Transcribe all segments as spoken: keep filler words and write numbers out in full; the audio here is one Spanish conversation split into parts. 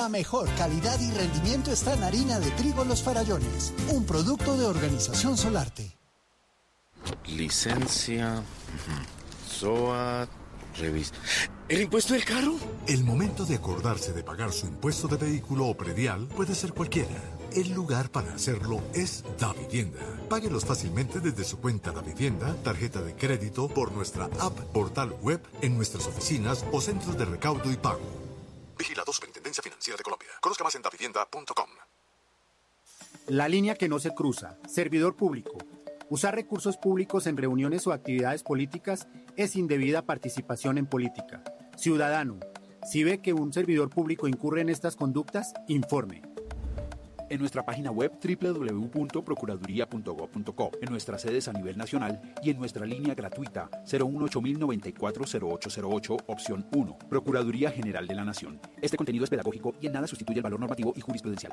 La mejor calidad y rendimiento está en harina de trigo Los Farallones, un producto de Organización Solarte. Licencia, S O A, revista. ¿El impuesto del carro? El momento de acordarse de pagar su impuesto de vehículo o predial puede ser cualquiera. El lugar para hacerlo es Davivienda. Páguelos fácilmente desde su cuenta Davivienda, tarjeta de crédito, por nuestra app, portal web, en nuestras oficinas o centros de recaudo y pago. Vigilado Superintendencia Financiera de Colombia. Conozca más en davivienda punto com. La línea que no se cruza. Servidor público. Usar recursos públicos en reuniones o actividades políticas es indebida participación en política. Ciudadano, si ve que un servidor público incurre en estas conductas, informe. En nuestra página web doble u doble u doble u punto procuraduría punto gob punto co, en nuestras sedes a nivel nacional y en nuestra línea gratuita cero uno ocho mil noventa y cuatro cero ocho cero ocho, opción uno. Procuraduría General de la Nación. Este contenido es pedagógico y en nada sustituye el valor normativo y jurisprudencial.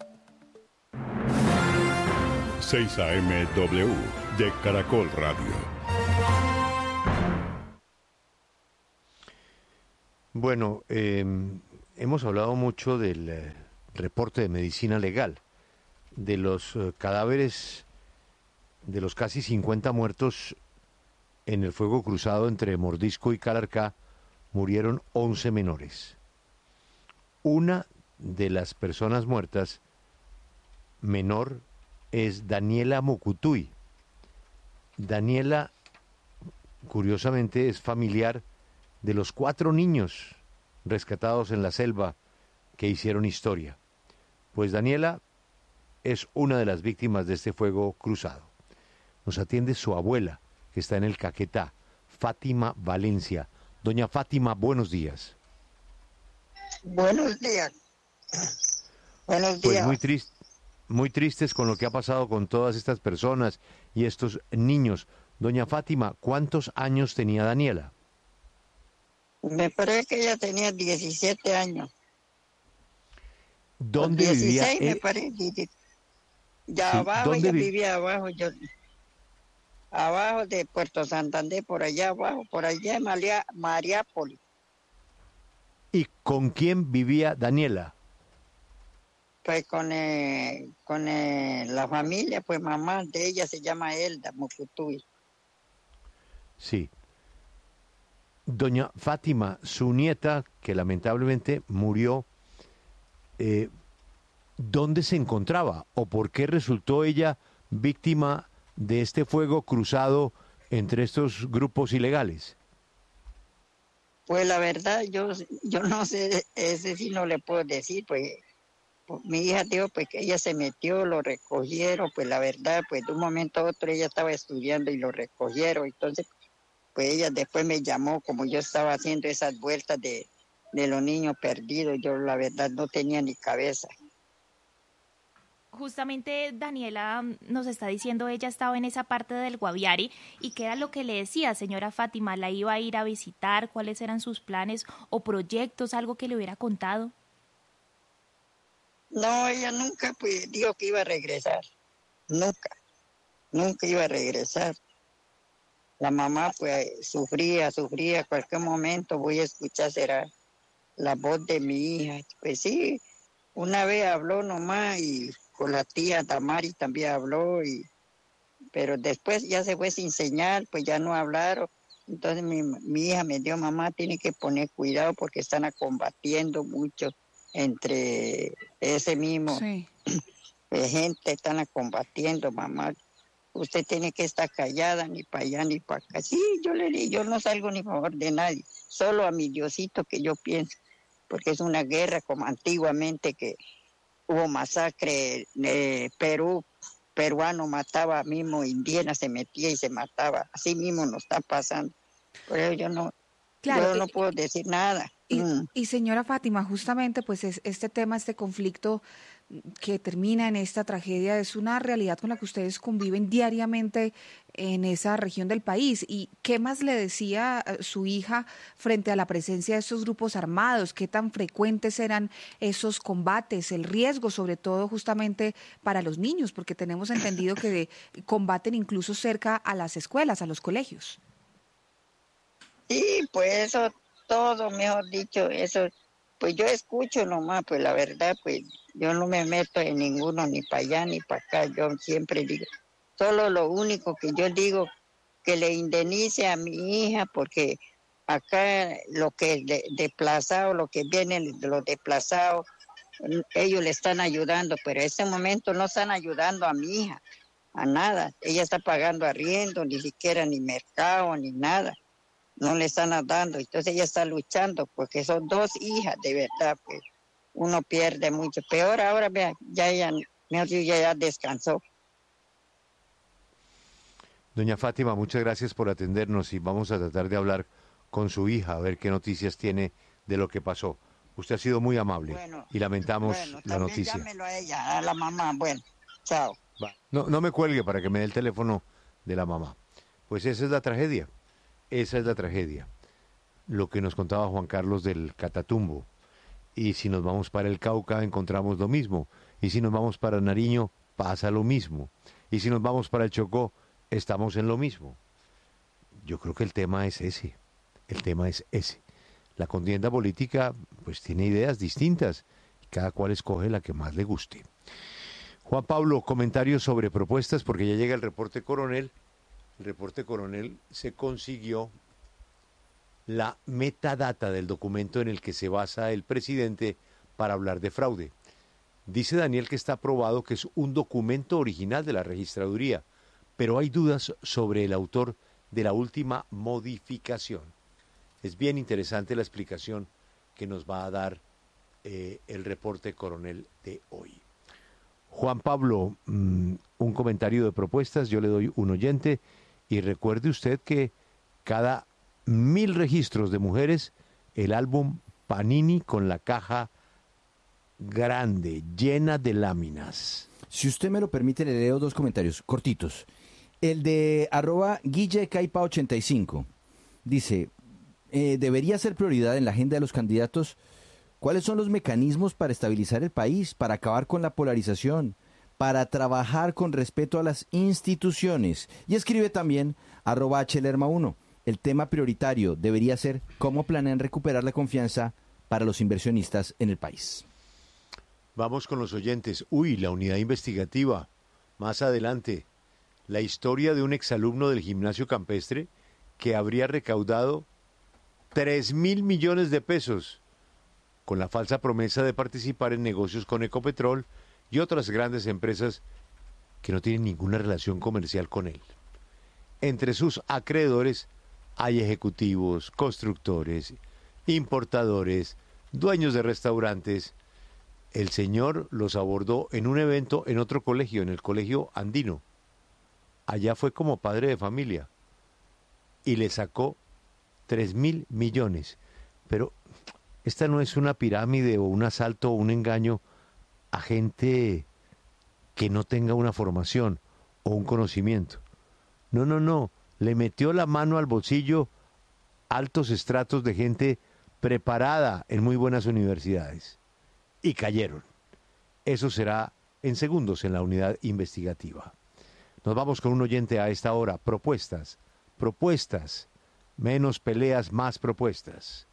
seis A M W de Caracol Radio. Bueno, eh, hemos hablado mucho del eh, reporte de medicina legal, de los eh, cadáveres, de los casi cincuenta muertos en el fuego cruzado entre Mordisco y Calarcá, murieron once menores. Una de las personas muertas, menor, es Daniela Mucutuy. Daniela, curiosamente, es familiar de los cuatro niños rescatados en la selva que hicieron historia. Pues Daniela es una de las víctimas de este fuego cruzado. Nos atiende su abuela, que está en el Caquetá, Fátima Valencia. Doña Fátima, buenos días. Buenos días. Buenos días. Pues muy triste. Muy tristes con lo que ha pasado con todas estas personas y estos niños. Doña Fátima, ¿cuántos años tenía Daniela? Me parece que ella tenía diecisiete años. ¿Dónde dieciséis, vivía? me parece. Ya Sí, abajo, ¿dónde ella vi- vivía abajo. Yo, abajo de Puerto Santander, por allá abajo, por allá en María, Mariápolis. ¿Y con quién vivía Daniela? Pues con, eh, con eh, la familia, pues mamá de ella se llama Elda Mucutuy. Sí. Doña Fátima, su nieta, que lamentablemente murió, eh, ¿dónde se encontraba o por qué resultó ella víctima de este fuego cruzado entre estos grupos ilegales? Pues la verdad, yo, yo no sé, ese sí no le puedo decir, pues, pues mi hija dijo pues que ella se metió, lo recogieron, pues la verdad, pues de un momento a otro ella estaba estudiando y lo recogieron, entonces pues ella después me llamó, como yo estaba haciendo esas vueltas de, de los niños perdidos, yo la verdad no tenía ni cabeza. Justamente Daniela mm, nos está diciendo, ella estaba en esa parte del Guaviare, y qué era lo que le decía, señora Fátima, ¿la iba a ir a visitar? ¿Cuáles eran sus planes o proyectos, algo que le hubiera contado? No, ella nunca pues dijo que iba a regresar, nunca, nunca iba a regresar. La mamá pues sufría, sufría, cualquier momento voy a escuchar será la voz de mi hija. Pues sí, una vez habló nomás y con la tía Tamari también habló, y pero después ya se fue sin señal, pues ya no hablaron. Entonces mi, mi hija me dijo, mamá, tiene que poner cuidado porque están combatiendo mucho entre ese mismo Sí. eh, gente, están a combatiendo, mamá. Usted tiene que estar callada, ni para allá ni para acá. Sí, yo le di, yo no salgo ni a favor de nadie, solo a mi Diosito que yo pienso, porque es una guerra como antiguamente que hubo masacre, eh, Perú, peruano mataba mismo, indígena se metía y se mataba, así mismo nos está pasando. Por eso yo no, Claro, yo no y- puedo decir nada. Y, Mm. y señora Fátima, justamente pues es este tema, este conflicto mm, que termina en esta tragedia, es una realidad con la que ustedes conviven diariamente en esa región del país. ¿Y qué más le decía eh, su hija frente a la presencia de estos grupos armados? ¿Qué tan frecuentes eran esos combates? El riesgo, sobre todo justamente para los niños, porque tenemos entendido que combaten incluso cerca a las escuelas, a los colegios. Sí, pues eso todo, mejor dicho, eso Pues yo escucho nomás, pues la verdad, pues yo no me meto en ninguno, ni para allá ni para acá. Yo siempre digo, solo lo único que yo digo, que le indemnice a mi hija, porque acá lo que de, desplazado, lo que vienen de los desplazados, ellos le están ayudando, pero en este momento no están ayudando a mi hija, a nada. Ella está pagando arriendo, ni siquiera ni mercado, ni nada. No le están dando, entonces ella está luchando, porque son dos hijas, de verdad, pues uno pierde mucho. Peor ahora, vea, ya ella, ya, ya descansó. Doña Fátima, muchas gracias por atendernos y vamos a tratar de hablar con su hija, a ver qué noticias tiene de lo que pasó. Usted ha sido muy amable bueno, y lamentamos bueno, la noticia. Llámelo a ella, a la mamá. Bueno, chao. No, no me cuelgue para que me dé el teléfono de la mamá. Pues esa es la tragedia, esa es la tragedia. Lo que nos contaba Juan Carlos del Catatumbo. Y si nos vamos para el Cauca encontramos lo mismo. Y si nos vamos para Nariño pasa lo mismo. Y si nos vamos para el Chocó estamos en lo mismo. Yo creo que el tema es ese. El tema es ese. La contienda política pues tiene ideas distintas y cada cual escoge la que más le guste. Juan Pablo, comentarios sobre propuestas, porque ya llega el reporte coronel. El reporte coronel se consiguió la metadata del documento en el que se basa el presidente para hablar de fraude. Dice Daniel que está aprobado, que es un documento original de la registraduría, pero hay dudas sobre el autor de la última modificación. Es bien interesante la explicación que nos va a dar eh, el reporte coronel de hoy. Juan Pablo, mmm, un comentario de propuestas, yo le doy un oyente y recuerde usted que cada mil registros de mujeres, el álbum Panini con la caja grande, llena de láminas. Si usted me lo permite, le leo dos comentarios cortitos. El de arroba Guille Caipa ochenta y cinco dice, eh, debería ser prioridad en la agenda de los candidatos. ¿Cuáles son los mecanismos para estabilizar el país, para acabar con la polarización, para trabajar con respeto a las instituciones? Y escribe también arroba hlerma uno. El tema prioritario debería ser cómo planean recuperar la confianza para los inversionistas en el país. Vamos con los oyentes. Uy, la unidad investigativa. Más adelante, la historia de un exalumno del gimnasio campestre que habría recaudado tres mil millones de pesos con la falsa promesa de participar en negocios con Ecopetrol y otras grandes empresas que no tienen ninguna relación comercial con él. Entre sus acreedores hay ejecutivos, constructores, importadores, dueños de restaurantes. El señor los abordó en un evento en otro colegio, en el Colegio Andino. Allá fue como padre de familia y le sacó tres mil millones. Pero esta no es una pirámide o un asalto o un engaño a gente que no tenga una formación o un conocimiento. No, no, no. Le metió la mano al bolsillo altos estratos de gente preparada en muy buenas universidades. Y cayeron. Eso será en segundos en la unidad investigativa. Nos vamos con un oyente a esta hora. Propuestas, propuestas, menos peleas, más propuestas.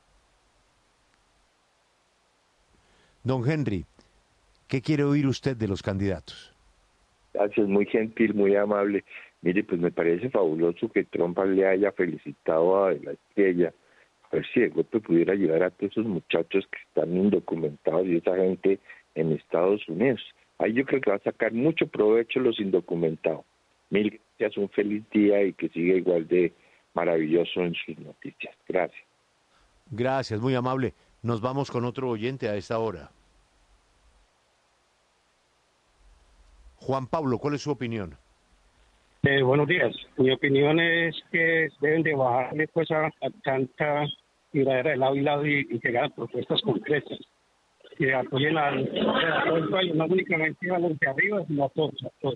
Don Henry, ¿qué quiere oír usted de los candidatos? Gracias, muy gentil, muy amable. Mire, pues me parece fabuloso que Trump le haya felicitado a la estrella. A ver si de golpe pudiera ayudar a todos esos muchachos que están indocumentados y esa gente en Estados Unidos. Ahí yo creo que va a sacar mucho provecho los indocumentados. Mil gracias, un feliz día y que siga igual de maravilloso en sus noticias. Gracias. Gracias, muy amable. Nos vamos con otro oyente a esta hora. Juan Pablo, ¿cuál es su opinión? Eh, buenos días. Mi opinión es que deben de bajarle pues a, a tanta tiradera de lado y lado y, y llegar a propuestas concretas. Que apoyen al, al país, no únicamente a los de arriba, sino a todos, a todos.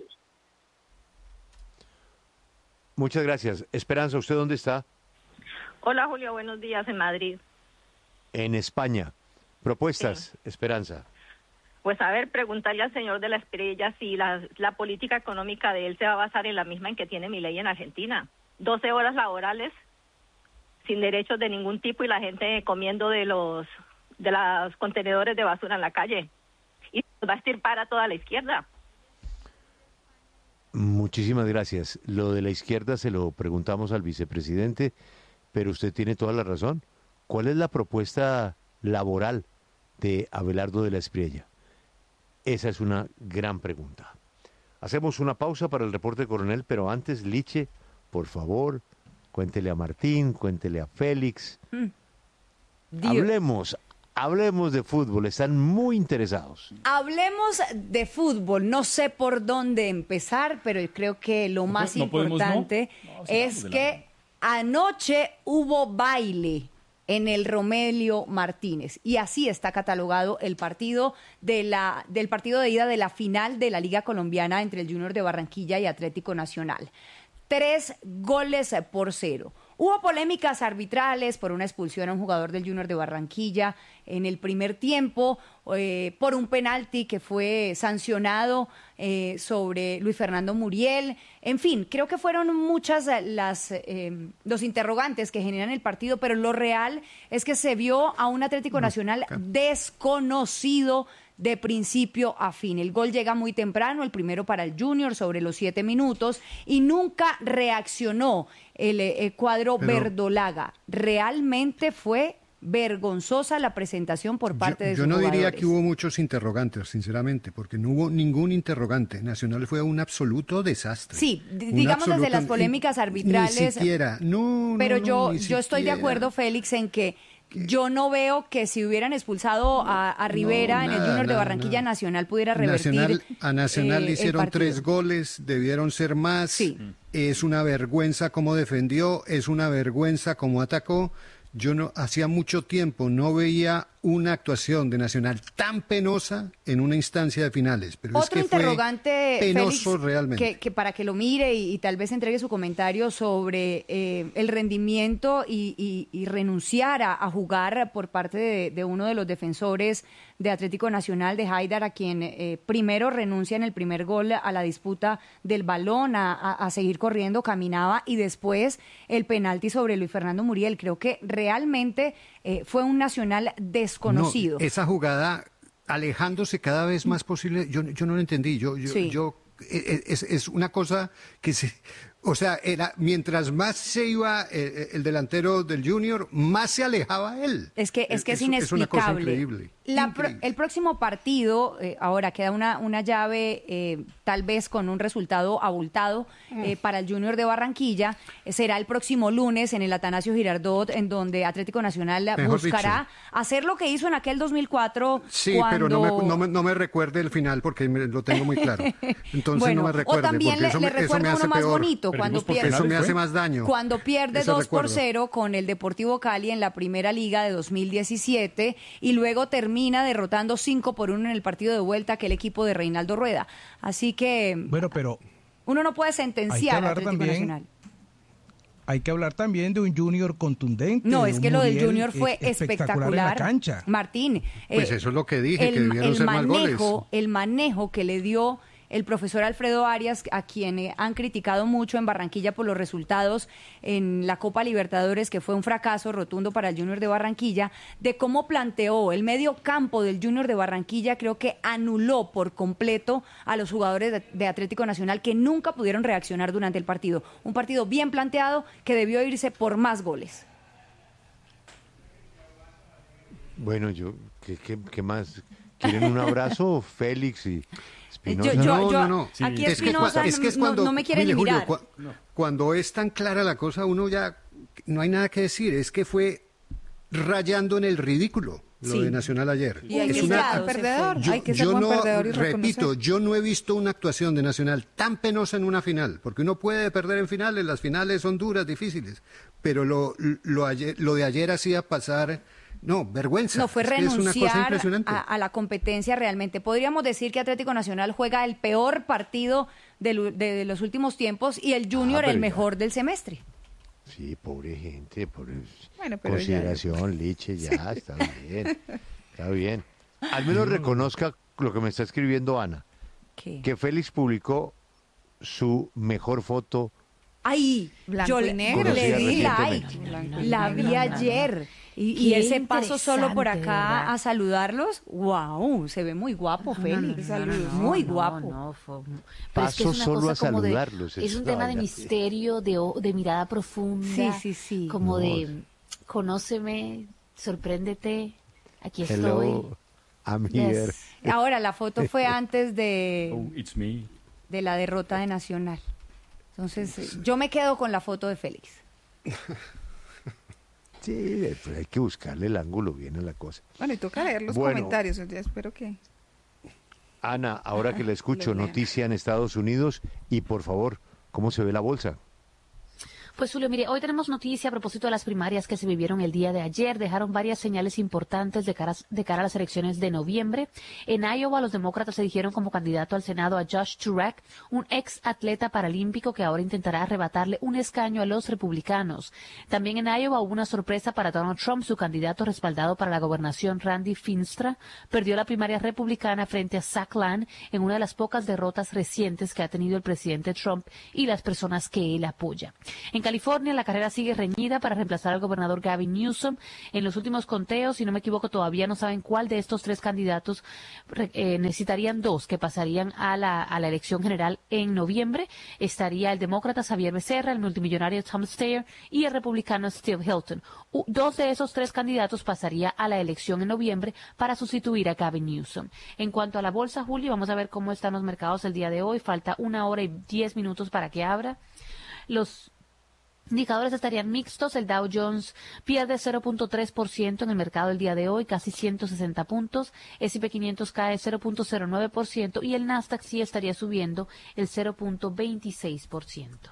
Muchas gracias. Esperanza, ¿usted dónde está? Hola Julio, buenos días, en Madrid. En España. Propuestas, sí. Esperanza. Pues a ver, preguntarle al señor de la estrella si la, la política económica de él se va a basar en la misma en que tiene Milei en Argentina. doce horas laborales sin derechos de ningún tipo y la gente comiendo de los de los contenedores de basura en la calle. Y va a extirpar a toda la izquierda. Muchísimas gracias. Lo de la izquierda se lo preguntamos al vicepresidente, pero usted tiene toda la razón. ¿Cuál es la propuesta laboral de Abelardo de la Espriella? Esa es una gran pregunta. Hacemos una pausa para el reporte, coronel, pero antes, Liche, por favor, cuéntele a Martín, cuéntele a Félix. Mm. Hablemos, hablemos de fútbol, están muy interesados. Hablemos de fútbol, no sé por dónde empezar, pero creo que lo más no, importante no no. No, es que anoche hubo baile en el Romelio Martínez, y así está catalogado el partido de la del partido de ida de la final de la Liga Colombiana entre el Junior de Barranquilla y Atlético Nacional. Tres goles por cero. Hubo polémicas arbitrales por una expulsión a un jugador del Junior de Barranquilla en el primer tiempo, eh, por un penalti que fue sancionado eh, sobre Luis Fernando Muriel. En fin, creo que fueron muchas las eh, los interrogantes que generan el partido, pero lo real es que se vio a un Atlético Nacional desconocido de principio a fin. El gol llega muy temprano, el primero para el Junior sobre los siete minutos, y nunca reaccionó el, el cuadro Pero, verdolaga. Realmente fue vergonzosa la presentación por parte yo, de sus Yo no jugadores. diría que hubo muchos interrogantes, sinceramente, porque no hubo ningún interrogante. Nacional fue un absoluto desastre. Sí, digamos desde las polémicas arbitrales. Ni siquiera, no, Pero no, yo, no, yo estoy de acuerdo, Félix, en que yo no veo que si hubieran expulsado a, a Rivera no, nada, en el Junior nada, de Barranquilla, nada. Nacional pudiera revertir. Nacional, a Nacional eh, le hicieron tres goles, debieron ser más. Sí. Es una vergüenza cómo defendió, es una vergüenza cómo atacó. Yo no hacía mucho tiempo no veía una actuación de Nacional tan penosa en una instancia de finales. Pero Otro es que interrogante, fue penoso Félix, realmente. Que, que para que lo mire y, y tal vez entregue su comentario sobre eh, el rendimiento y, y, y renunciar a, a jugar por parte de, de uno de los defensores de Atlético Nacional, de Haidar, a quien eh, primero renuncia en el primer gol a la disputa del balón, a, a, a seguir corriendo, caminaba, y después el penalti sobre Luis Fernando Muriel. Creo que realmente eh, fue un Nacional desconocido. No, esa jugada alejándose cada vez más posible, yo, yo no lo entendí. Yo, yo, sí. yo es, es una cosa que se... O sea, era mientras más se iba eh, el delantero del Junior, más se alejaba él. Es que es, que es, es inexplicable. Es una cosa increíble. La pro, el próximo partido, eh, ahora queda una, una llave eh, tal vez con un resultado abultado eh, para el Junior de Barranquilla. Eh, será el próximo lunes en el Atanasio Girardot, en donde Atlético Nacional Mejor buscará dicho. hacer lo que hizo en aquel dos mil cuatro. Sí, cuando... pero no me, no, me, no me recuerde el final porque me, lo tengo muy claro. Entonces bueno, no me recuerde. O también porque le, eso, le recuerdo eso uno más peor. bonito. Cuando pierde, eso me hace más daño. Cuando pierde Eso dos por recuerdo. cero con el Deportivo Cali en la Primera Liga de dos mil diecisiete y luego termina derrotando cinco por uno en el partido de vuelta aquel equipo de Reinaldo Rueda. Así que bueno, pero uno no puede sentenciar a Atlético también, Nacional. Hay que hablar también de un Junior contundente. No, es que lo del Muriel Junior fue espectacular, en la cancha. Martín. Pues eh, eso es lo que dije, el, que debieron el ser manejo, más goles. El manejo que le dio el profesor Alfredo Arias, a quien eh, han criticado mucho en Barranquilla por los resultados en la Copa Libertadores, que fue un fracaso rotundo para el Junior de Barranquilla, de cómo planteó el medio campo del Junior de Barranquilla, creo que anuló por completo a los jugadores de, de Atlético Nacional, que nunca pudieron reaccionar durante el partido. Un partido bien planteado que debió irse por más goles. Bueno, yo, ¿qué, qué, qué más? ¿Quieren un abrazo, Félix y Espinosa? Yo, yo, no, yo, no, no. Sí. Aquí es Espinosa que, es que es no, cuando, no me quiere ni Julio, mirar. Cu no. Cuando es tan clara la cosa, uno ya no hay nada que decir. Es que fue rayando en el ridículo lo sí. de Nacional ayer. Y hay es que una, ser perdedor. Yo, hay que ser yo buen no, perdedor y repito, yo no he visto una actuación de Nacional tan penosa en una final, porque uno puede perder en finales, las finales son duras, difíciles, pero lo, lo, ayer, lo de ayer hacía pasar... No, vergüenza. No, fue es renunciar es una cosa impresionante. A, a la competencia realmente. Podríamos decir que Atlético Nacional juega el peor partido de, de, de los últimos tiempos y el Junior ah, el mejor ya. del semestre. Sí, pobre gente, pobre bueno, consideración, ya... Liche, ya, está bien, está bien. Al menos reconozca lo que me está escribiendo Ana, ¿Qué? que Félix publicó su mejor foto Ay, Blanco yo y le, negro. le di like, Blanco y la negro. vi ayer. Y, y Qué ese paso solo por interesante, acá ¿verdad? a saludarlos, wow, se ve muy guapo, Félix. Saludos. Muy No, guapo. no, fue- pero Paso es que es una solo cosa a como de- saludarlos, es es un una tema de vaina. misterio, de, o- de mirada profunda. Sí, sí, sí. Como No. de, conóceme, sorpréndete, aquí estoy. Hello, I'm here. Yes. Ahora, la foto fue antes de, Oh, it's me. de la derrota de Nacional. Entonces, eh, yo me quedo con la foto de Félix. Sí, pues hay que buscarle el ángulo bien a la cosa. Bueno, y toca leer los Bueno. comentarios. Ya espero que... Ana, ahora que la escucho, Los lea. noticia en Estados Unidos y por favor, ¿cómo se ve la bolsa? Pues Julio, mire, hoy tenemos noticia a propósito de las primarias que se vivieron el día de ayer. Dejaron varias señales importantes de cara, de cara a las elecciones de noviembre. En Iowa, los demócratas eligieron como candidato al Senado a Josh Turek, un ex atleta paralímpico que ahora intentará arrebatarle un escaño a los republicanos. También en Iowa hubo una sorpresa para Donald Trump. Su candidato respaldado para la gobernación, Randy Finstra, perdió la primaria republicana frente a Zach Land en una de las pocas derrotas recientes que ha tenido el presidente Trump y las personas que él apoya. En California, la carrera sigue reñida para reemplazar al gobernador Gavin Newsom. En los últimos conteos, si no me equivoco, todavía no saben cuál de estos tres candidatos eh, necesitarían dos que pasarían a la, a la elección general en noviembre. Estaría el demócrata Xavier Becerra, el multimillonario Tom Steyer y el republicano Steve Hilton. U- dos de esos tres candidatos pasaría a la elección en noviembre para sustituir a Gavin Newsom. En cuanto a la bolsa, Julio, vamos a ver cómo están los mercados el día de hoy. Falta una hora y diez minutos para que abra. Los indicadores estarían mixtos. El Dow Jones pierde cero punto tres por ciento en el mercado el día de hoy, casi ciento sesenta puntos. ese y pe quinientos cae cero punto cero nueve por ciento y el Nasdaq sí estaría subiendo el cero punto veintiséis por ciento.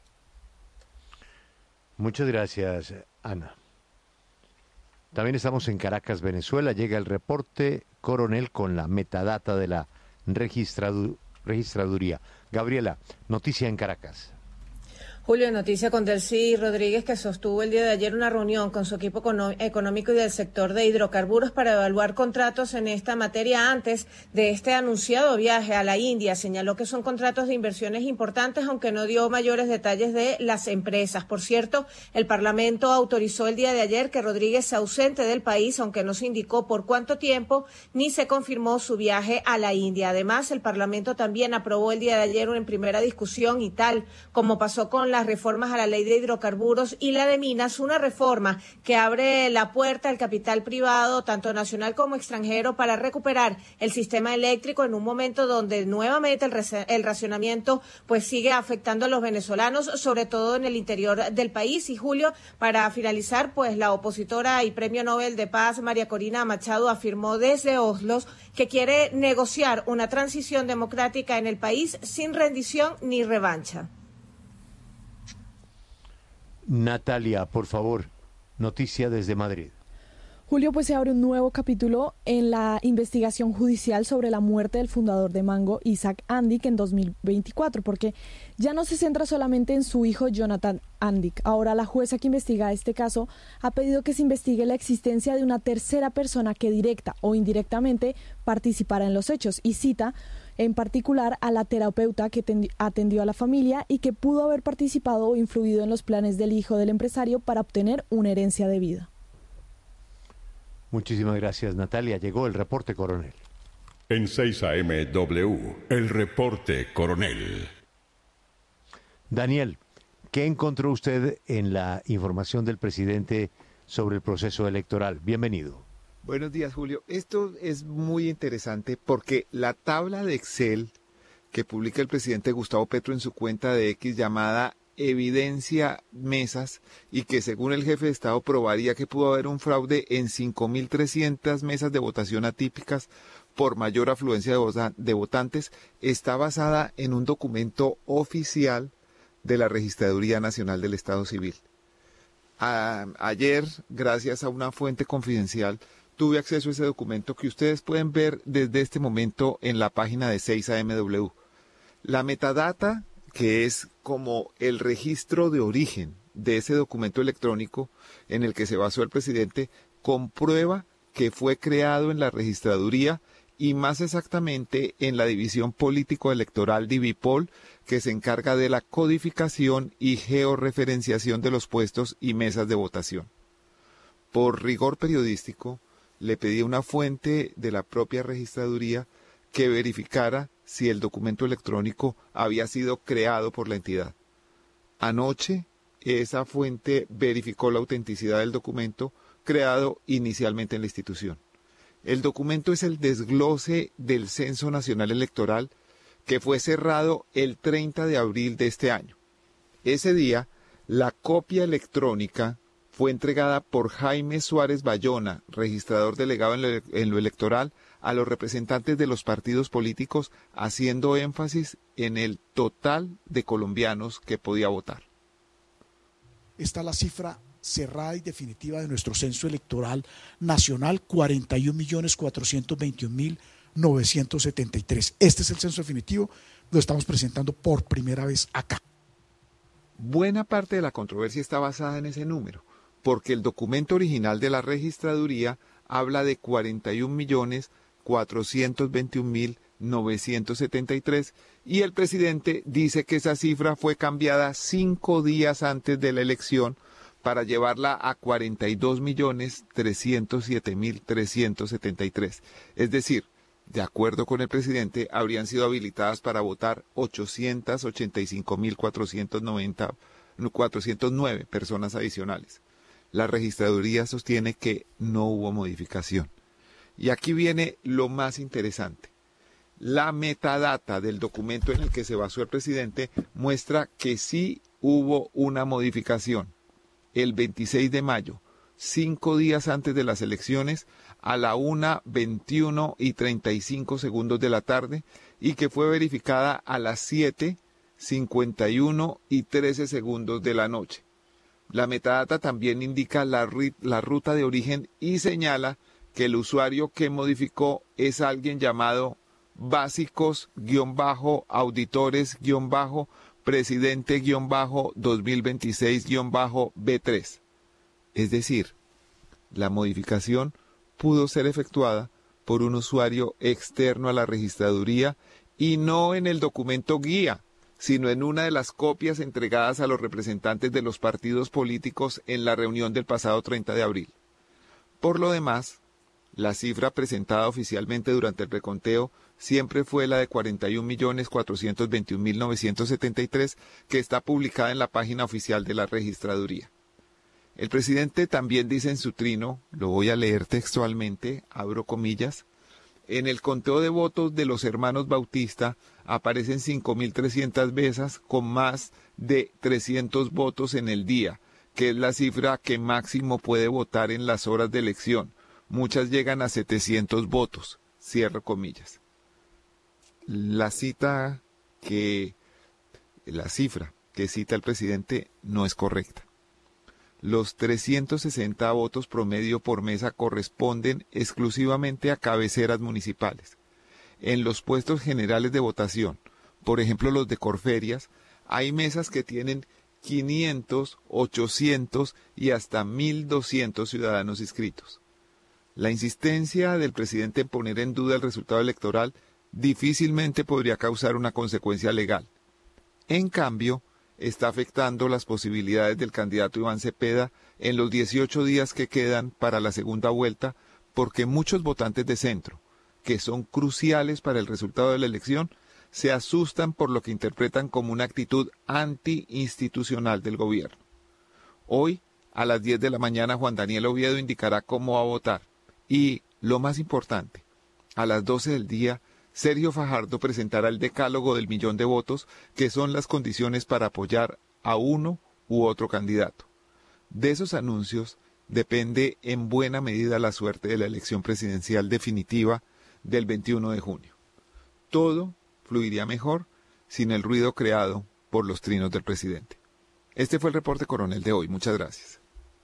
Muchas gracias, Ana. También estamos en Caracas, Venezuela. Llega el reporte Coronel con la metadata de la registradu- registraduría. Gabriela, noticia en Caracas. Julio, noticia con Delcy Rodríguez, que sostuvo el día de ayer una reunión con su equipo econo- económico y del sector de hidrocarburos para evaluar contratos en esta materia antes de este anunciado viaje a la India. Señaló que son contratos de inversiones importantes, aunque no dio mayores detalles de las empresas. Por cierto, el Parlamento autorizó el día de ayer que Rodríguez se ausente del país, aunque no se indicó por cuánto tiempo ni se confirmó su viaje a la India. Además, el Parlamento también aprobó el día de ayer en primera discusión, y tal como pasó con la las reformas a la ley de hidrocarburos y la de minas, una reforma que abre la puerta al capital privado, tanto nacional como extranjero, para recuperar el sistema eléctrico en un momento donde nuevamente el, el racionamiento pues sigue afectando a los venezolanos, sobre todo en el interior del país. Y Julio, para finalizar, pues la opositora y Premio Nobel de Paz, María Corina Machado, afirmó desde Oslo que quiere negociar una transición democrática en el país sin rendición ni revancha. Natalia, por favor, noticia desde Madrid. Julio, pues se abre un nuevo capítulo en la investigación judicial sobre la muerte del fundador de Mango, Isaac Andic, en dos mil veinticuatro, porque ya no se centra solamente en su hijo Jonathan Andic. Ahora la jueza que investiga este caso ha pedido que se investigue la existencia de una tercera persona que directa o indirectamente participara en los hechos, y cita en particular a la terapeuta que atendió a la familia y que pudo haber participado o influido en los planes del hijo del empresario para obtener una herencia debida. Muchísimas gracias, Natalia. Llegó el reporte Coronel. En seis A M W, el reporte Coronel. Daniel, ¿qué encontró usted en la información del presidente sobre el proceso electoral? Bienvenido. Buenos días, Julio. Esto es muy interesante porque la tabla de Excel que publica el presidente Gustavo Petro en su cuenta de X, llamada Evidencia Mesas, y que según el jefe de Estado probaría que pudo haber un fraude en cinco mil trescientas mesas de votación atípicas por mayor afluencia de, de votantes, está basada en un documento oficial de la Registraduría Nacional del Estado Civil. A, ayer, gracias a una fuente confidencial, tuve acceso a ese documento que ustedes pueden ver desde este momento en la página de seis A M W. La metadata, que es como el registro de origen de ese documento electrónico en el que se basó el presidente, comprueba que fue creado en la registraduría y más exactamente en la división político-electoral Divipol, que se encarga de la codificación y georreferenciación de los puestos y mesas de votación. Por rigor periodístico, le pedí a una fuente de la propia registraduría que verificara si el documento electrónico había sido creado por la entidad. Anoche, esa fuente verificó la autenticidad del documento creado inicialmente en la institución. El documento es el desglose del Censo Nacional Electoral que fue cerrado el treinta de abril de este año. Ese día, la copia electrónica fue entregada por Jaime Suárez Bayona, registrador delegado en lo, en lo electoral, a los representantes de los partidos políticos, haciendo énfasis en el total de colombianos que podía votar. Está la cifra cerrada y definitiva de nuestro censo electoral nacional, cuarenta y un millones cuatrocientos veintiún mil novecientos setenta y tres. Este es el censo definitivo, lo estamos presentando por primera vez acá. Buena parte de la controversia está basada en ese número, porque el documento original de la registraduría habla de cuarenta y un millones cuatrocientos veintiún mil novecientos setenta y tres y el presidente dice que esa cifra fue cambiada cinco días antes de la elección para llevarla a cuarenta y dos millones trescientos siete mil trescientos setenta y tres. Es decir, de acuerdo con el presidente, habrían sido habilitadas para votar ochocientos ochenta y cinco mil cuatrocientos nueve personas adicionales. La registraduría sostiene que no hubo modificación. Y aquí viene lo más interesante. La metadata del documento en el que se basó el presidente muestra que sí hubo una modificación. El veintiséis de mayo, cinco días antes de las elecciones, a la una veintiuno y treinta y cinco segundos de la tarde, y que fue verificada a las siete cincuenta y uno y trece segundos de la noche. La metadata también indica la, la ruta de origen y señala que el usuario que modificó es alguien llamado básicos-auditores-presidente-dos mil veintiséis-B tres. Es decir, la modificación pudo ser efectuada por un usuario externo a la registraduría y no en el documento guía, sino en una de las copias entregadas a los representantes de los partidos políticos en la reunión del pasado treinta de abril. Por lo demás, la cifra presentada oficialmente durante el reconteo siempre fue la de cuarenta y un millones cuatrocientos veintiún mil novecientos setenta y tres, que está publicada en la página oficial de la registraduría. El presidente también dice en su trino, lo voy a leer textualmente, abro comillas, en el conteo de votos de los hermanos Bautista aparecen cinco mil trescientas mesas con más de trescientos votos en el día, que es la cifra que máximo puede votar en las horas de elección. Muchas llegan a setecientos votos, cierro comillas. La cita que, la cifra que cita el presidente no es correcta. Los trescientos sesenta votos promedio por mesa corresponden exclusivamente a cabeceras municipales. En los puestos generales de votación, por ejemplo los de Corferias, hay mesas que tienen quinientos, ochocientos y hasta mil doscientos ciudadanos inscritos. La insistencia del presidente en poner en duda el resultado electoral difícilmente podría causar una consecuencia legal. En cambio, está afectando las posibilidades del candidato Iván Cepeda en los dieciocho días que quedan para la segunda vuelta, porque muchos votantes de centro, que son cruciales para el resultado de la elección, se asustan por lo que interpretan como una actitud anti-institucional del gobierno. Hoy, a las diez de la mañana, Juan Daniel Oviedo indicará cómo va a votar. Y, lo más importante, a las doce del día, Sergio Fajardo presentará el decálogo del millón de votos, que son las condiciones para apoyar a uno u otro candidato. De esos anuncios depende en buena medida la suerte de la elección presidencial definitiva del veintiuno de junio. Todo fluiría mejor sin el ruido creado por los trinos del presidente. Este fue el reporte coronel de hoy. Muchas gracias.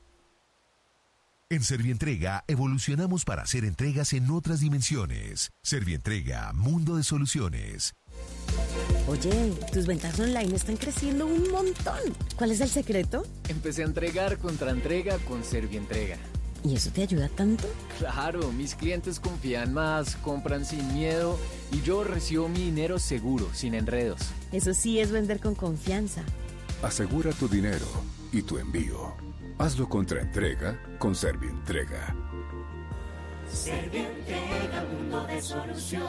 En Servientrega evolucionamos para hacer entregas en otras dimensiones. Servientrega, mundo de soluciones. Oye, tus ventas online están creciendo un montón. ¿Cuál es el secreto? Empecé a entregar contra entrega con Servientrega. ¿Y eso te ayuda tanto? Claro, mis clientes confían más, compran sin miedo y yo recibo mi dinero seguro, sin enredos. Eso sí es vender con confianza. Asegura tu dinero y tu envío. Hazlo contra entrega con Servientrega. Servientrega, mundo de soluciones.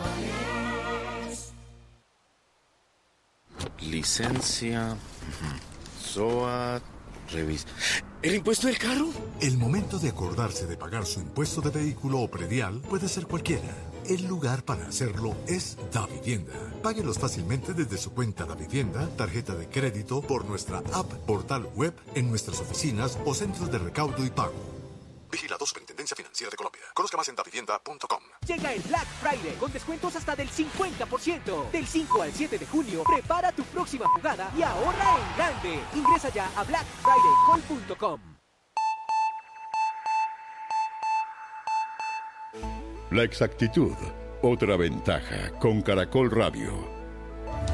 Licencia, S O A, revisa. ¿El impuesto del carro? El momento de acordarse de pagar su impuesto de vehículo o predial puede ser cualquiera. El lugar para hacerlo es Davivienda. Páguelos fácilmente desde su cuenta Davivienda, tarjeta de crédito, por nuestra app, portal web, en nuestras oficinas o centros de recaudo y pago. Vigilado Superintendencia Financiera de Colombia. Conozca más en davivienda punto com. Llega el Black Friday con descuentos hasta del cincuenta por ciento. Del cinco al siete de junio, prepara tu próxima jugada y ahorra en grande. Ingresa ya a black friday call punto com. La exactitud, otra ventaja con Caracol Radio.